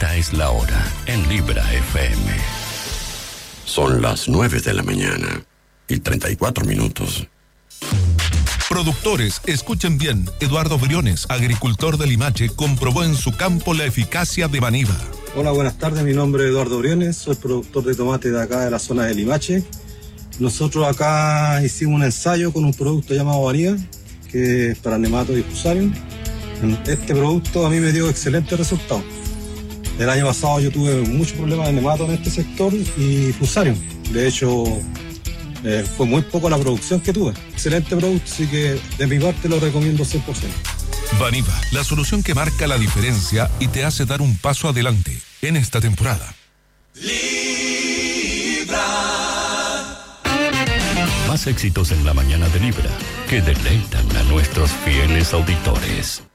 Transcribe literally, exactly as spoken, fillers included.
Esta es la hora en Libra F M. Son las nueve de la mañana y treinta y cuatro minutos. Productores, escuchen bien. Eduardo Briones, agricultor de Limache, comprobó en su campo la eficacia de Vaniva. Hola, buenas tardes. Mi nombre es Eduardo Briones, soy productor de tomate de acá de la zona de Limache. Nosotros acá hicimos un ensayo con un producto llamado Vaniva, que es para nematos y fusarium. Este producto a mí me dio excelentes resultados. El año pasado yo tuve muchos problemas de nematos en este sector y fusarium. De hecho, eh, fue muy poco la producción que tuve. Excelente producto, así que de mi parte lo recomiendo cien por ciento. Vaniva, la solución que marca la diferencia y te hace dar un paso adelante en esta temporada. Libra. Más éxitos en la mañana de Libra que deleitan a nuestros fieles auditores.